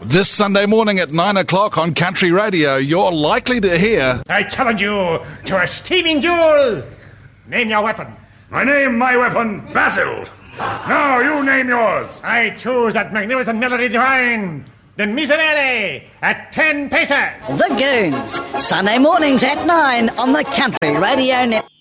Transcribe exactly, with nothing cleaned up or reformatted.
This Sunday morning at nine o'clock on Country Radio, you're likely to hear... I challenge you to a steaming duel. Name your weapon. I name my weapon Basil. Now you name yours. I choose that magnificent melody divine, the Miserere, at ten pesos. The Goons, Sunday mornings at nine on the Country Radio Network.